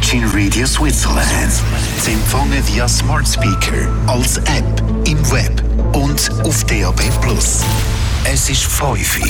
Virgin Radio Switzerland. Zu empfangen via Smart Speaker, als App, im Web und auf DAB+. Es ist 5 Uhr.